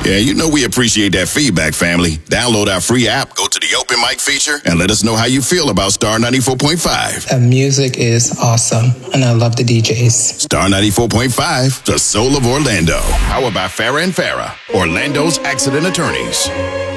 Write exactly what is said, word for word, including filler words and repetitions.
Yeah, you know we appreciate that feedback, family. Download our free app, go to the open mic feature, and let us know how you feel about Star ninety-four point five. The music is awesome, and I love the D Js. Star ninety-four point five, the soul of Orlando. Powered by Farah and Farah, Orlando's accident attorneys.